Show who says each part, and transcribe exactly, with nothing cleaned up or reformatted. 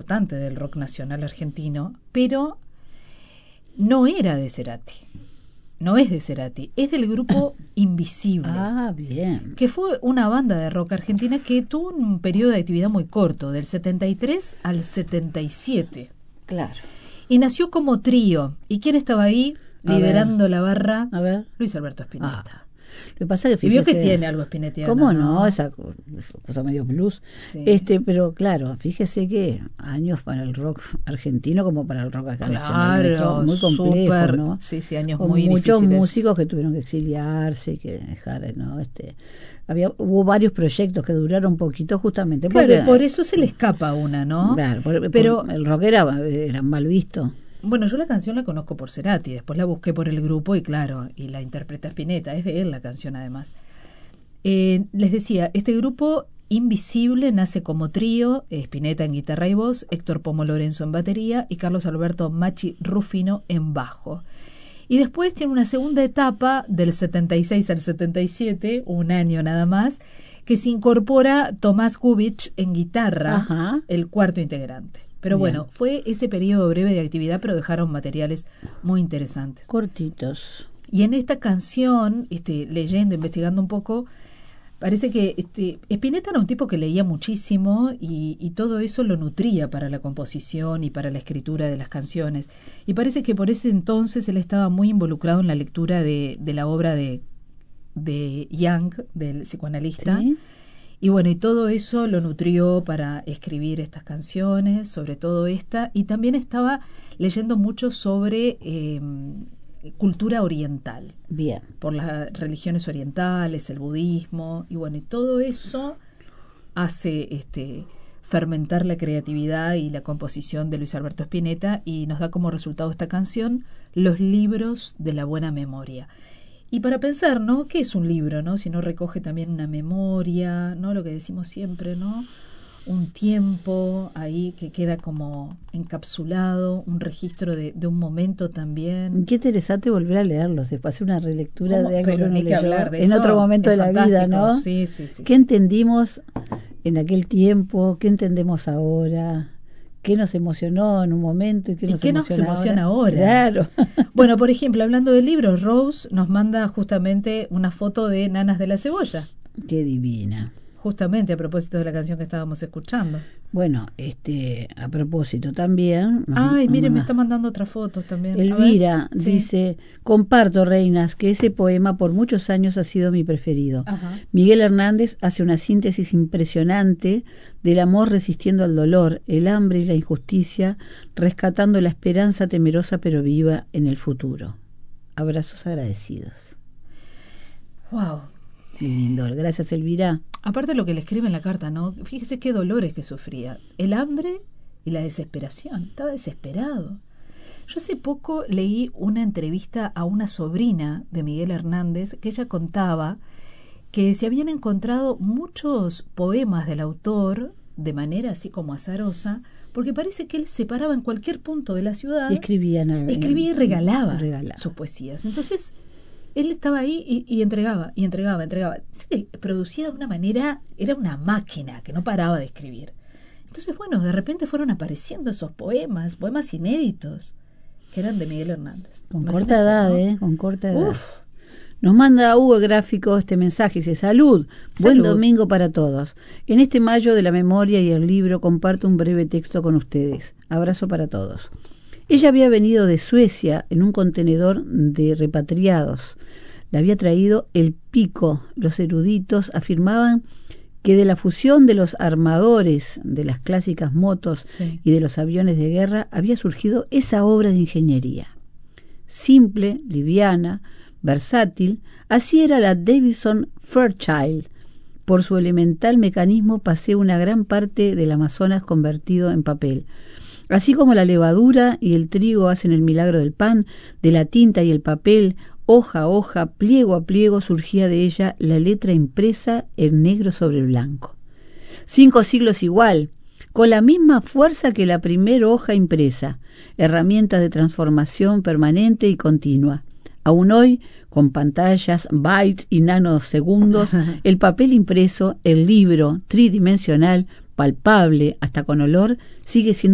Speaker 1: importante del rock nacional argentino, pero no era de Cerati. No es de Cerati, es del grupo Invisible.
Speaker 2: Ah, bien.
Speaker 1: Que fue una banda de rock argentina que tuvo un periodo de actividad muy corto, del setenta y tres al setenta y siete.
Speaker 2: Claro.
Speaker 1: Y nació como trío. ¿Y quién estaba ahí
Speaker 2: A
Speaker 1: liderando
Speaker 2: ver.
Speaker 1: la barra?
Speaker 2: A ver.
Speaker 1: Luis Alberto Spinetta.
Speaker 2: Ah. Lo que pasa es que
Speaker 1: Y vio
Speaker 2: fíjese,
Speaker 1: que tiene algo spinettiano.
Speaker 2: ¿cómo no?
Speaker 1: ¿no?
Speaker 2: Esa cosa medio blues.
Speaker 1: Sí.
Speaker 2: Este, pero claro, fíjese que años para el rock argentino como para el rock acá nacional
Speaker 1: Claro,
Speaker 2: muy complejo,
Speaker 1: súper,
Speaker 2: ¿no?
Speaker 1: sí, sí, años
Speaker 2: Con
Speaker 1: muy
Speaker 2: muchos
Speaker 1: difíciles.
Speaker 2: músicos que tuvieron que exiliarse y que dejar, ¿no? Este, había hubo varios proyectos que duraron un poquito justamente
Speaker 1: Claro,
Speaker 2: porque,
Speaker 1: por eso se le escapa una, ¿no?
Speaker 2: Claro, por-
Speaker 1: Pero
Speaker 2: por- el rock era, era mal visto.
Speaker 1: bueno, yo la canción la conozco por Cerati, después la busqué por el grupo y claro, y la interpreta Spinetta, es de él la canción además. Eh, les decía, este grupo Invisible nace como trío, eh, Spinetta en guitarra y voz, Héctor Pomo Lorenzo en batería y Carlos Alberto Machi Rufino en bajo. Y después tiene una segunda etapa del setenta y seis al setenta y siete, un año nada más, que se incorpora Tomás Kubich en guitarra,
Speaker 2: Ajá.
Speaker 1: el cuarto integrante. Pero
Speaker 2: Bien.
Speaker 1: bueno, fue ese periodo breve de actividad, pero dejaron materiales muy interesantes.
Speaker 2: Cortitos.
Speaker 1: Y en esta canción, este, leyendo, investigando un poco, parece que este, Spinetta era un tipo que leía muchísimo y, y todo eso lo nutría para la composición y para la escritura de las canciones. Y parece que por ese entonces él estaba muy involucrado en la lectura de, de la obra de, de Jung, del psicoanalista.
Speaker 2: ¿Sí?
Speaker 1: Y bueno, y todo eso lo nutrió para escribir estas canciones, sobre todo esta, y también estaba leyendo mucho sobre eh, cultura oriental,
Speaker 2: Bien.
Speaker 1: por las religiones orientales, el budismo, y bueno, y todo eso hace este fermentar la creatividad y la composición de Luis Alberto Spinetta y nos da como resultado esta canción Los libros de la buena memoria. Y para pensar, ¿no? ¿Qué es un libro, no? Si no recoge también una memoria, ¿no? Lo que decimos siempre, ¿no? Un tiempo ahí que queda como encapsulado, un registro de, de un momento también.
Speaker 2: Qué interesante volver a leerlos, después hacer una relectura
Speaker 1: ¿Cómo?
Speaker 2: de algo
Speaker 1: Pero
Speaker 2: que uno
Speaker 1: ni que
Speaker 2: leyó
Speaker 1: hablar de
Speaker 2: en
Speaker 1: eso,
Speaker 2: otro momento
Speaker 1: es
Speaker 2: de la vida,
Speaker 1: fantástico.
Speaker 2: ¿no?
Speaker 1: Sí, sí, sí.
Speaker 2: ¿Qué entendimos en aquel tiempo? ¿Qué entendemos ahora? ¿Qué nos emocionó en un momento y qué
Speaker 1: ¿Y
Speaker 2: nos
Speaker 1: qué nos
Speaker 2: emociona
Speaker 1: emociona
Speaker 2: ahora?
Speaker 1: ahora?
Speaker 2: Claro.
Speaker 1: Bueno, por ejemplo, hablando de libros, Rose nos manda justamente una foto de Nanas de la Cebolla,
Speaker 2: Qué divina.
Speaker 1: justamente a propósito de la canción que estábamos escuchando.
Speaker 2: Bueno, este, a propósito también.
Speaker 1: Ay,
Speaker 2: nos-
Speaker 1: mire, me
Speaker 2: nos-
Speaker 1: está mandando otras fotos también. A ver.
Speaker 2: Elvira
Speaker 1: Sí.
Speaker 2: dice, comparto, reinas, que ese poema por muchos años ha sido mi preferido.
Speaker 1: Ajá.
Speaker 2: Miguel Hernández hace una síntesis impresionante del amor resistiendo al dolor, el hambre y la injusticia, rescatando la esperanza temerosa pero viva en el futuro. Abrazos agradecidos.
Speaker 1: Wow.
Speaker 2: Lindo, gracias Elvira.
Speaker 1: Aparte de lo que le escribe en la carta, ¿no? Fíjese qué dolores que sufría. El hambre y la desesperación. Estaba desesperado. Yo hace poco leí una entrevista a una sobrina de Miguel Hernández que ella contaba que se habían encontrado muchos poemas del autor de manera así como azarosa, porque parece que él se paraba en cualquier punto de la ciudad,
Speaker 2: Y escribía nada.
Speaker 1: escribía y regalaba,
Speaker 2: regalaba.
Speaker 1: sus poesías. Entonces, él estaba ahí y, y entregaba, y entregaba, entregaba. Sí, producía de una manera, era una máquina que no paraba de escribir. Entonces, bueno, de repente fueron apareciendo esos poemas, poemas inéditos, que eran de Miguel Hernández.
Speaker 2: Con
Speaker 1: Imagínese,
Speaker 2: corta edad,
Speaker 1: ¿no?
Speaker 2: ¿eh? Con corta edad.
Speaker 1: Uf.
Speaker 2: Nos manda Hugo Gráfico este mensaje, dice, salud, buen
Speaker 1: Salud.
Speaker 2: domingo para todos. En este mayo de la memoria y el libro comparto un breve texto con ustedes. Abrazo para todos. Ella había venido de Suecia en un contenedor de repatriados. Le había traído el pico. Los eruditos afirmaban que de la fusión de los armadores, de las clásicas motos
Speaker 1: Sí.
Speaker 2: y de los aviones de guerra había surgido esa obra de ingeniería. Simple, liviana, versátil, así era la Davidson Fairchild. Por su elemental mecanismo pasé una gran parte del Amazonas convertido en papel. Así como la levadura y el trigo hacen el milagro del pan, de la tinta y el papel, hoja a hoja, pliego a pliego, surgía de ella la letra impresa en negro sobre blanco. Cinco siglos igual, con la misma fuerza que la primera hoja impresa, herramienta de transformación permanente y continua. Aún hoy, con pantallas, bytes y nanosegundos, el papel impreso, el libro tridimensional, palpable, hasta con olor, sigue siendo